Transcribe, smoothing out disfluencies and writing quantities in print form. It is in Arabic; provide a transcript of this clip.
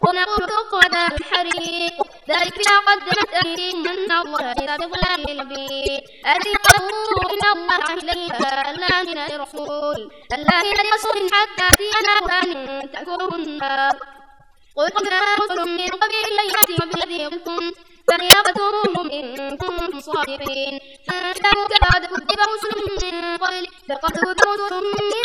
ونقول ذوقوا عذاب الحريق ذلك بما قدمت أيديكم أن الله إذا بظلام للنبي الذي قالوا إن الله إليها ألا من رسول حتى يأتينا قرآن تأكله النار قل قد جاء رسل من قبل يأتي بالذي قلتم فليقتلوهم إن كنتم صادقين فإن كذبوا بعد كذب رسل من قبل فقد كذب رسل من